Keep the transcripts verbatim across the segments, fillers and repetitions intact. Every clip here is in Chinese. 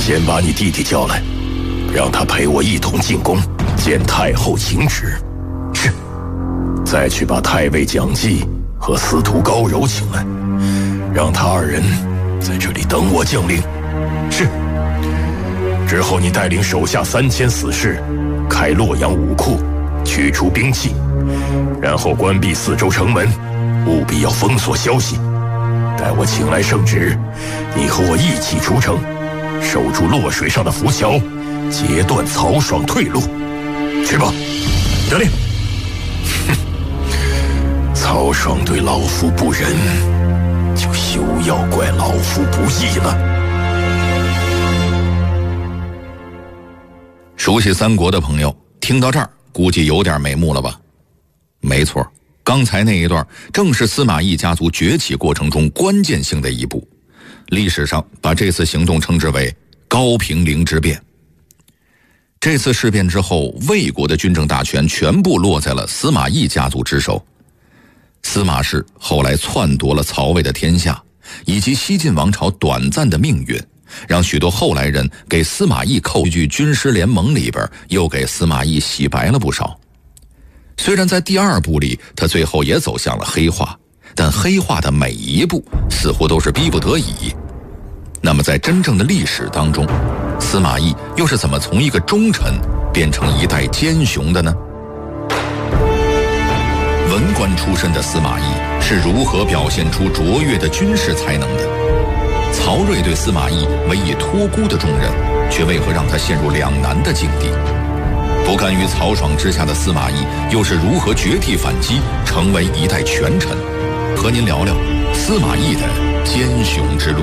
先把你弟弟叫来，让他陪我一同进宫见太后请旨。 是。 再去把太尉蒋济和司徒高柔请来，让他二人在这里等我将令。 是。 之后你带领手下三千死士，开洛阳武库，取出兵器，然后关闭四周城门，务必要封锁消息。待我请来圣旨，你和我一起出城，守住洛水上的浮桥，截断曹爽退路。去吧。 得令。 哼，曹爽对老夫不仁，就休要怪老夫不义了。 熟悉三国的朋友听到这儿估计有点眉目了吧？没错，刚才那一段正是司马懿家族崛起过程中关键性的一步，历史上把这次行动称之为高平陵之变。这次事变之后，魏国的军政大权全部落在了司马懿家族之手。司马氏后来篡夺了曹魏的天下，以及西晋王朝短暂的命运，让许多后来人给司马懿扣句军师联盟里边又给司马懿洗白了不少。虽然在第二部里他最后也走向了黑化，但黑化的每一步似乎都是逼不得已。那么在真正的历史当中，司马懿又是怎么从一个忠臣变成一代奸雄的呢？文官出身的司马懿是如何表现出卓越的军事才能的？曹睿对司马懿委以托孤的重任，却为何让他陷入两难的境地？不甘于曹爽之下的司马懿又是如何绝地反击，成为一代权臣？和您聊聊司马懿的奸雄之路。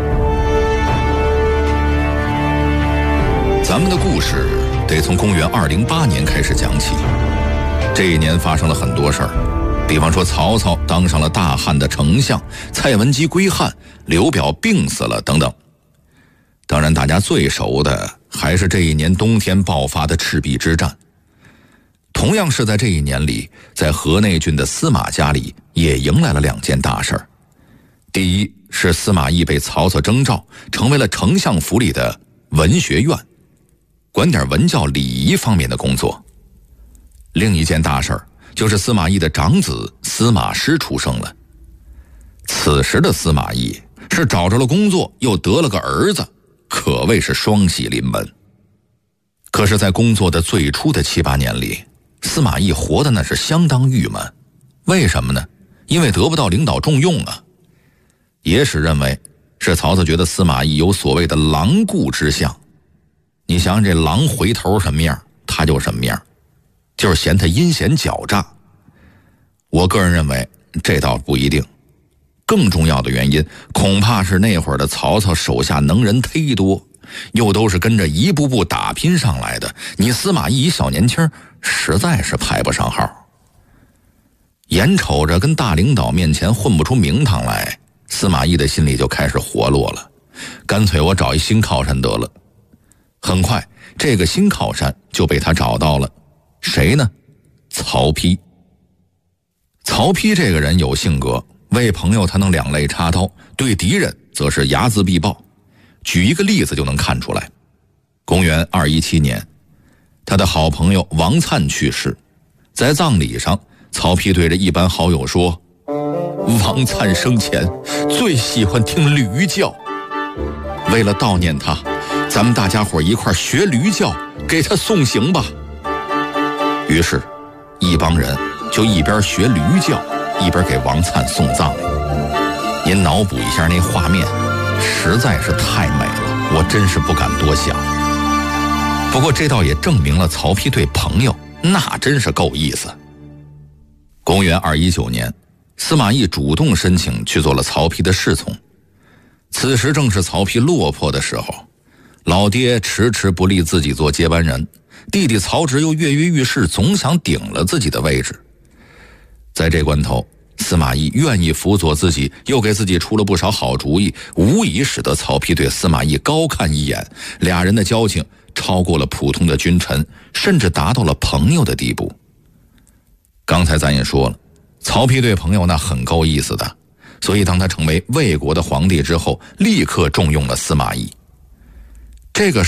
咱们的故事得从公元二零八年开始讲起。这一年发生了很多事儿，比方说曹操当上了大汉的丞相，蔡文姬归汉，刘表病死了等等。当然大家最熟的还是这一年冬天爆发的赤壁之战。同样是在这一年里，在河内郡的司马家里也迎来了两件大事儿。第一是司马懿被曹操征召，成为了丞相府里的文学院，管点文教礼仪方面的工作。另一件大事儿就是司马懿的长子司马师出生了。此时的司马懿是找着了工作，又得了个儿子，可谓是双喜临门。可是在工作的最初的七八年里，司马懿活得那是相当郁闷。为什么呢？因为得不到领导重用啊。野史认为是曹操觉得司马懿有所谓的狼顾之相。你想想这狼回头什么样，他就什么样，就是嫌他阴险狡诈。我个人认为这倒不一定，更重要的原因恐怕是那会儿的曹操手下能人忒多，又都是跟着一步步打拼上来的，你司马懿一小年轻实在是排不上号。眼瞅着跟大领导面前混不出名堂来，司马懿的心里就开始活络了，干脆我找一新靠山得了。很快这个新靠山就被他找到了，谁呢？曹丕。曹丕这个人有性格，为朋友他能两肋插刀，对敌人则是睚眦必报。举一个例子就能看出来。公元二一七年，他的好朋友王粲去世，在葬礼上，曹丕对着一般好友说：王粲生前最喜欢听驴叫，为了悼念他，咱们大家伙一块学驴叫，给他送行吧。于是一帮人就一边学驴叫，一边给王粲送葬。您脑补一下那画面，实在是太美了，我真是不敢多想。不过这倒也证明了曹丕对朋友那真是够意思。公元二一九年，司马懿主动申请去做了曹丕的侍从。此时正是曹丕落魄的时候，老爹迟迟不立自己做接班人，弟弟曹植又跃跃欲试，总想顶了自己的位置。在这关头，司马懿愿意辅佐自己，又给自己出了不少好主意，无疑使得曹丕对司马懿高看一眼，俩人的交情超过了普通的君臣，甚至达到了朋友的地步。刚才咱也说了，曹丕对朋友那很够意思的，所以当他成为魏国的皇帝之后，立刻重用了司马懿。 这个